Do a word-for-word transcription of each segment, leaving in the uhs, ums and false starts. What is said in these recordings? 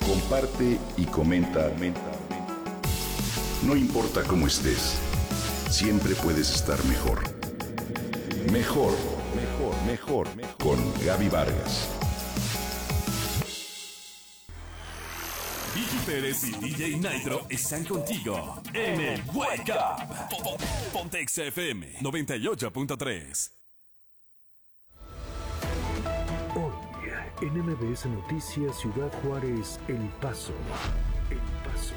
comparte y comenta. No importa cómo estés, siempre puedes estar mejor. Mejor, mejor, mejor, mejor. Con Gaby Vargas. Vicky Pérez y D J Nitro están contigo en el Wake Up. Pontex F M noventa y ocho punto tres. Hoy en M B S Noticias Ciudad Juárez, El Paso. El Paso.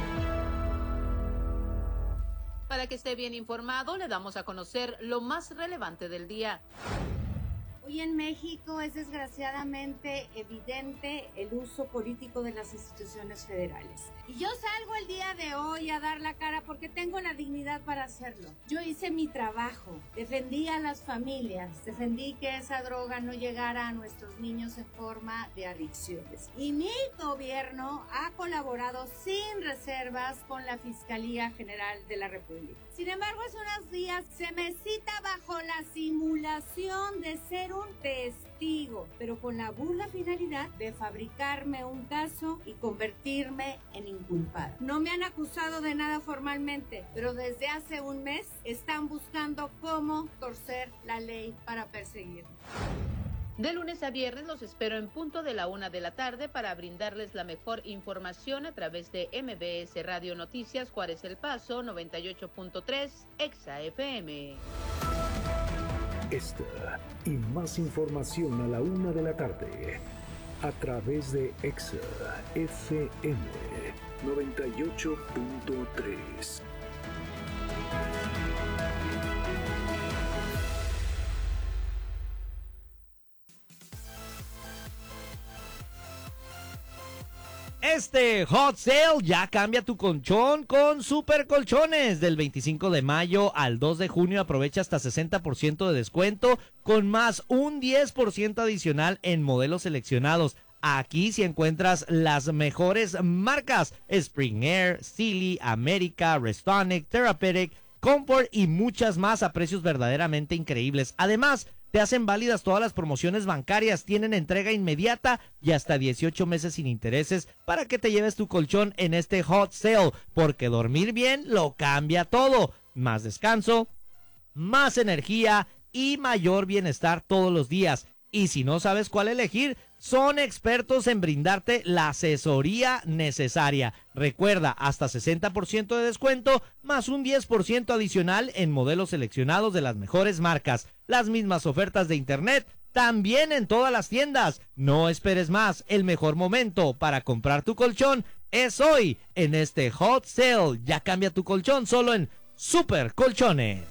Para que esté bien informado, le damos a conocer lo más relevante del día. Hoy en México es desgraciadamente evidente el uso político de las instituciones federales. Y yo salgo el día de hoy a dar la cara porque tengo la dignidad para hacerlo. Yo hice mi trabajo, defendí a las familias, defendí que esa droga no llegara a nuestros niños en forma de adicciones. Y mi gobierno ha colaborado sin reservas con la Fiscalía General de la República. Sin embargo, hace unos días se me cita bajo la simulación de ser un testigo, pero con la burda finalidad de fabricarme un caso y convertirme en inculpada. No me han acusado de nada formalmente, pero desde hace un mes están buscando cómo torcer la ley para perseguirme. De lunes a viernes los espero en punto de la una de la tarde para brindarles la mejor información a través de M B S Radio Noticias Juárez El Paso noventa y ocho punto tres Exa F M. Esta y más información a la una de la tarde a través de Exa F M noventa y ocho punto tres. Este Hot Sale ya cambia tu colchón con Super Colchones. Del veinticinco de mayo al dos de junio aprovecha hasta sesenta por ciento de descuento con más un diez por ciento adicional en modelos seleccionados. Aquí si encuentras las mejores marcas: Spring Air, Sealy, America, Restonic, Therapeutic, Comfort y muchas más a precios verdaderamente increíbles. Además, te hacen válidas todas las promociones bancarias, tienen entrega inmediata y hasta dieciocho meses sin intereses para que te lleves tu colchón en este Hot Sale, porque dormir bien lo cambia todo. Más descanso, más energía y mayor bienestar todos los días. Y si no sabes cuál elegir, son expertos en brindarte la asesoría necesaria. Recuerda, hasta sesenta por ciento de descuento, más un diez por ciento adicional en modelos seleccionados de las mejores marcas. Las mismas ofertas de internet, también en todas las tiendas. No esperes más, el mejor momento para comprar tu colchón es hoy, en este Hot Sale. Ya cambia tu colchón solo en Super Colchones.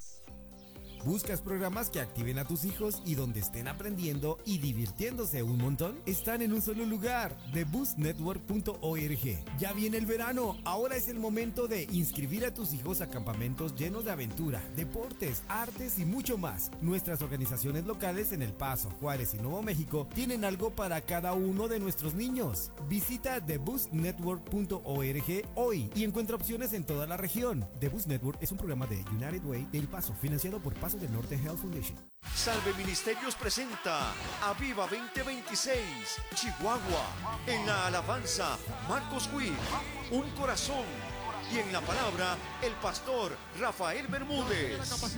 ¿Buscas programas que activen a tus hijos y donde estén aprendiendo y divirtiéndose un montón? Están en un solo lugar, the boost network punto org. Ya viene el verano, ahora es el momento de inscribir a tus hijos a campamentos llenos de aventura, deportes, artes y mucho más. Nuestras organizaciones locales en El Paso, Juárez y Nuevo México tienen algo para cada uno de nuestros niños. Visita the boost network punto org hoy y encuentra opciones en toda la región. The Boost Network es un programa de United Way de El Paso, financiado por Paso del Norte Health Foundation. Salve Ministerios presenta Aviva veinte veintiséis, Chihuahua. En la alabanza, Marcos Witt, Un Corazón. Y en la palabra, el pastor Rafael Bermúdez.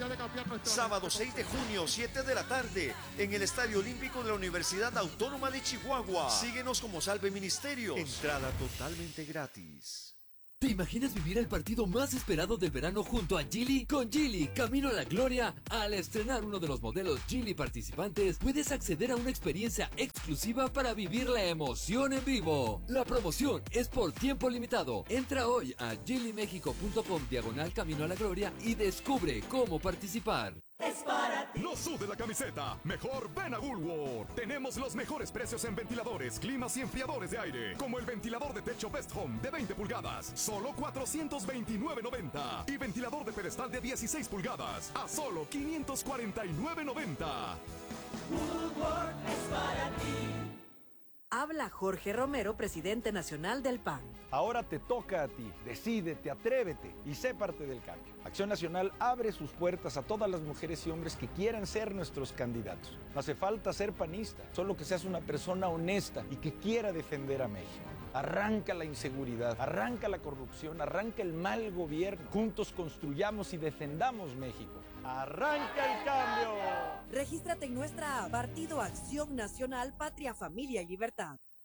Sábado seis de junio, siete de la tarde, en el Estadio Olímpico de la Universidad Autónoma de Chihuahua. Síguenos como Salve Ministerios. Entrada totalmente gratis. ¿Te imaginas vivir el partido más esperado del verano junto a Geely? Con Geely, camino a la gloria. Al estrenar uno de los modelos Geely participantes, puedes acceder a una experiencia exclusiva para vivir la emoción en vivo. La promoción es por tiempo limitado. Entra hoy a geely mexico punto com diagonal camino a la gloria y descubre cómo participar. Es para ti. No sude la camiseta. Mejor ven a Woolworth. Tenemos los mejores precios en ventiladores, climas y enfriadores de aire. Como el ventilador de techo Best Home de veinte pulgadas, solo cuatrocientos veintinueve noventa. Y ventilador de pedestal de dieciséis pulgadas, a solo quinientos cuarenta y nueve noventa. Woolworth es para ti. Habla Jorge Romero, presidente nacional del P A N. Ahora te toca a ti. Decídete, atrévete y sé parte del cambio. Acción Nacional abre sus puertas a todas las mujeres y hombres que quieran ser nuestros candidatos. No hace falta ser panista, solo que seas una persona honesta y que quiera defender a México. Arranca la inseguridad, arranca la corrupción, arranca el mal gobierno. Juntos construyamos y defendamos México. ¡Arranca el cambio! Regístrate en nuestra app, Partido Acción Nacional, Patria, Familia y Libertad.